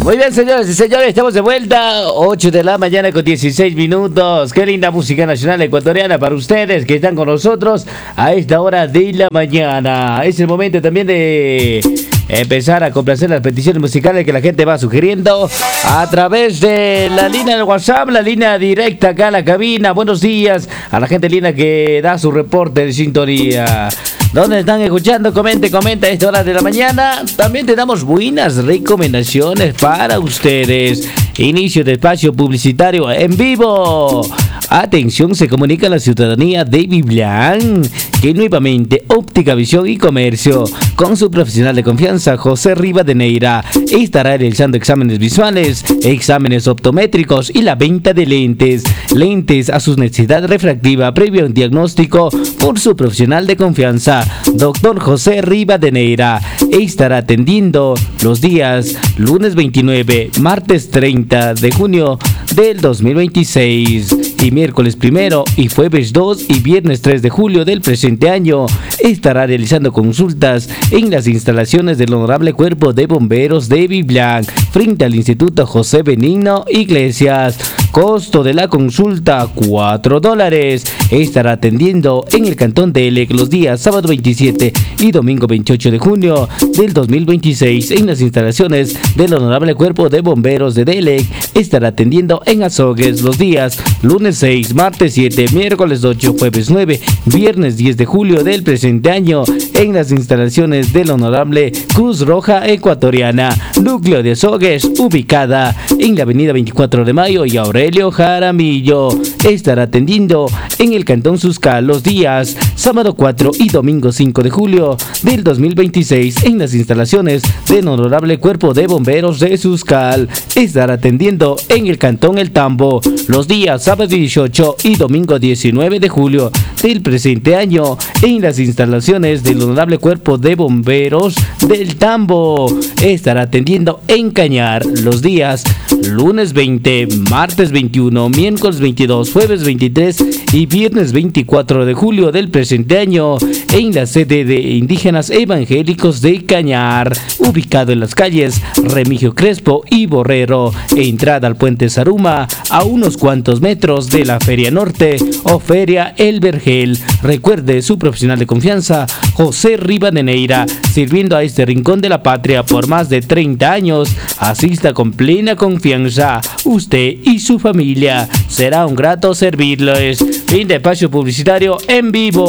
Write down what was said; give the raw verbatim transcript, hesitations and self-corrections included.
Muy bien, señores y señores, estamos de vuelta. ocho de la mañana con dieciséis minutos. Qué linda música nacional ecuatoriana para ustedes que están con nosotros a esta hora de la mañana. Es el momento también de empezar a complacer las peticiones musicales que la gente va sugiriendo a través de la línea del WhatsApp, la línea directa acá a la cabina. Buenos días a la gente linda que da su reporte de sintonía. ¿Dónde están escuchando? Comente, comenta a esta hora de la mañana. También te damos buenas recomendaciones para ustedes. Inicio de espacio publicitario en vivo. Atención, se comunica la ciudadanía de Biblián que nuevamente Óptica Visión y Comercio, con su profesional de confianza José Rivadeneira, estará realizando exámenes visuales, exámenes optométricos y la venta de lentes. Lentes a su necesidad refractiva previo a un diagnóstico por su profesional de confianza, doctor José Rivadeneira. Estará atendiendo los días lunes veintinueve, martes treinta de junio del dos mil veintiséis y miércoles primero y jueves dos y viernes tres de julio del presente año. Estará realizando consultas en las instalaciones del Honorable Cuerpo de Bomberos de Biblián, frente al Instituto José Benigno Iglesias. Costo de la consulta, cuatro dólares. Estará atendiendo en el Cantón de Elec los días sábado veintisiete y domingo veintiocho de junio del dos mil veintiséis en las instalaciones del Honorable Cuerpo de Bomberos de Delec. Estará atendiendo en Azogues los días lunes seis, martes siete, miércoles ocho, jueves nueve, viernes diez de julio del presente año en las instalaciones del Honorable Cruz Roja Ecuatoriana, núcleo de Azogues, ubicada en la avenida veinticuatro de mayo y Aurelio Jaramillo. Estará atendiendo en el Cantón Suscal los días sábado cuatro y domingo cinco de julio del dos mil veintiséis en las instalaciones del Honorable Cuerpo de Bomberos de Suscal. Estará atendiendo en el Cantón El Tambo los días sábado dieciocho y domingo diecinueve de julio del presente año en las instalaciones del Honorable Cuerpo de Bomberos del Tambo. Estará atendiendo en Cañar los días lunes veinte, martes veintiuno, miércoles veintidós, jueves veintitrés y viernes veinticuatro de julio del presente año en la sede de Indígenas Evangélicos de Cañar, ubicado en las calles Remigio Crespo y Borrero, entrada al puente Zaruma, a unos cuantos metros de la Feria Norte o Feria El Vergel. Recuerde, su profesional de confianza José Rivadeneira, sirviendo a este rincón de la patria por más de treinta años. Asista con plena confianza. Usted y su familia, será un grato servirles. Fin de espacio publicitario en vivo.